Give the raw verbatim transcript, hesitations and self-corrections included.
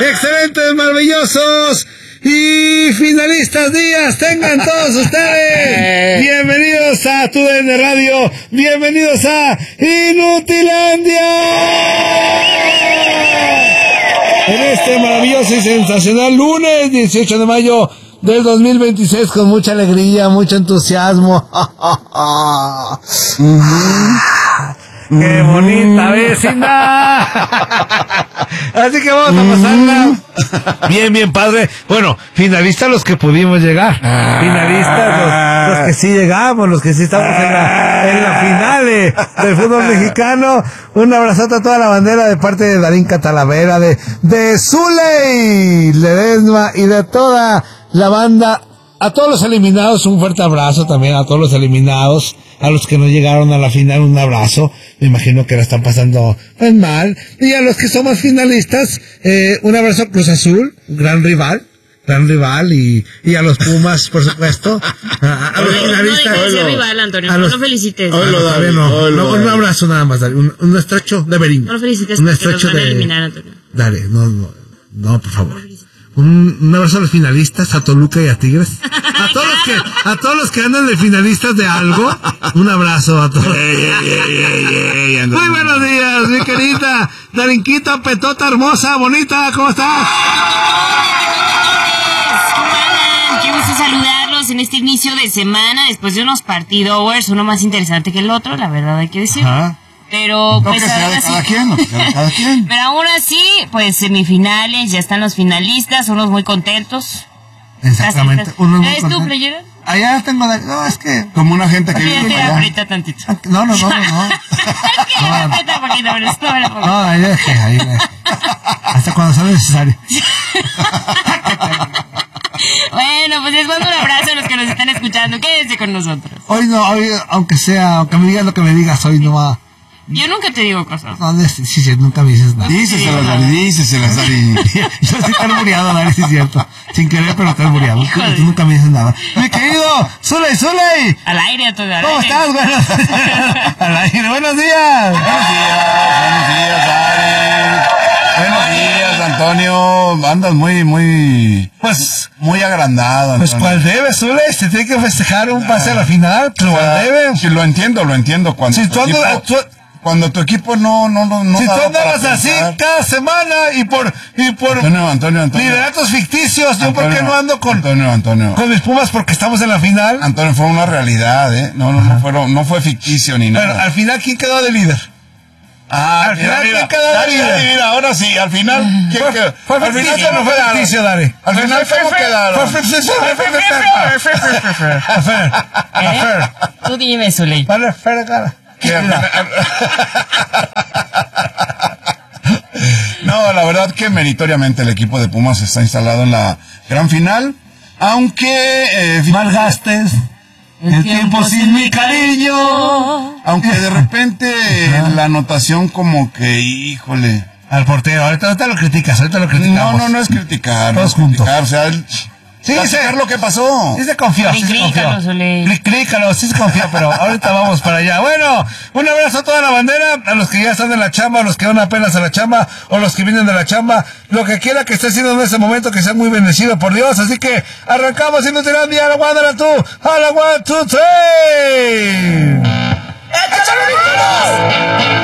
excelentes, maravillosos y finalistas días tengan todos ustedes. Bienvenidos a Tu D N Radio, bienvenidos a Inutilandia. En este maravilloso y sensacional lunes dieciocho de mayo del dos mil veintiséis, con mucha alegría, mucho entusiasmo. uh-huh. ¡Qué bonita vecindad! Así que vamos a pasarla bien, bien padre. Bueno, finalistas los que pudimos llegar. Finalistas los, los que sí llegamos, los que sí estamos en la, en la final de, del fútbol mexicano. Un abrazote a toda la bandera de parte de Darín Catalavera, de, de Zuley Ledesma y de toda la banda. A todos los eliminados, un fuerte abrazo también a todos los eliminados, a los que no llegaron a la final, un abrazo. Me imagino que la están pasando pues mal. Y a los que somos finalistas, eh, un abrazo a Cruz Azul, gran rival, gran rival, y, y a los Pumas, por supuesto. A, a los finalistas. No digas rival, Antonio, no lo felicites. No, no, no, no, un abrazo nada más, dale, un, un estrecho de Berín. No lo felicites, un estrecho van a de... eliminar, Antonio. Dale, no, no, no, por favor. Un, un abrazo a los finalistas, a Toluca y a Tigres. A todos los que, a todos los que andan de finalistas de algo, un abrazo a todos. Ey, ey, ey, ey, ey, muy buenos días, mi querida Darinquita, petota hermosa, bonita, ¿cómo estás? Qué gusto saludarlos en este inicio de semana, después de unos partidos, uno más interesante que el otro, la verdad hay que decirlo. Ajá. Pero pues no, que sea de así, cada quien, no, que sea de cada quien. Pero aún así, pues semifinales, ya están los finalistas, unos muy contentos. Exactamente. Uno muy ¿Eres tú, playera? Allá tengo, no, es que como una gente que vive vive allá. allá. Aprieta tantito. No, no, no, no. no. Es que aprieta poquito, pero es todo el poquito. No, ahí es que ahí hasta cuando sea necesario. Bueno, pues les mando un abrazo a los que nos están escuchando. Quédense con nosotros. Hoy no, hoy, aunque sea, aunque me digas lo que me digas, hoy no va. Yo nunca te digo cosas. No, sí, sí, nunca me dices nada. Díceselas, Dari, díceselas, Dari. Yo estoy albureado, Dari, sí es cierto. Sin querer, pero estoy albureado. Tú, tú nunca me dices nada. Mi querido Zuley, Zuley. Al aire, a todo al ¿Cómo aire. estás? Buenos al aire, buenos días. Buenos días, buenos días, Dari. Buenos días, Antonio. Andas muy, muy, pues, muy agrandado, Pues, Antonio. ¿cuál debe, Zuley? Se tiene que festejar un pase a la final. ¿Cuál debe? Sí, lo entiendo, lo entiendo. Cuando Si tu tú andas- equipo- tú- Cuando tu equipo no, no, no, no Si tú daba para andabas así pensar. cada semana y por, y por Antonio, Antonio, Antonio. lideratos ficticios, yo por qué Antonio, no ando con, Antonio, Antonio. con mis Pumas porque estamos en la final. Antonio, fue una realidad, ¿eh? No, no, no, fueron, no fue ficticio ni nada. Bueno, al final, ¿quién quedó de líder? Ah, al mira, final, mira, ¿quién quedó de Dari, líder? Dari, mira, ahora sí, al final, ¿quién Fue, quedó? fue Al final, ficticio o no ¿cómo fue quedaron? ficticio, Dari? Al final, ¿cómo quedaron? Fue ficticio, fue ficticio. ¿Eh? Tú dime, Zuley. Vale, espera, cara. Que al final- No, la verdad que meritoriamente el equipo de Pumas está instalado en la gran final, aunque eh, Malgastes el tiempo sin mi cariño. aunque de repente la anotación como que, híjole. Al portero, ahorita, ahorita lo criticas, ahorita lo criticamos. No, no, no es criticar, no Todos es criticar, juntos. o sea, el, Sí, platicar sí. lo que pasó. Sí se confió, sí se Clícalo, confió. Zuley. Clí- Clícalo, sí se confió, pero ahorita vamos para allá. Bueno, un abrazo a toda la bandera, a los que ya están en la chamba, a los que van apenas a la chamba, o los que vienen de la chamba, lo que quiera que esté haciendo en ese momento, que sea muy bendecido por Dios. Así que arrancamos Inutilandia, a la one, a la two, a la one, two, three. ¡Échale, Víctor!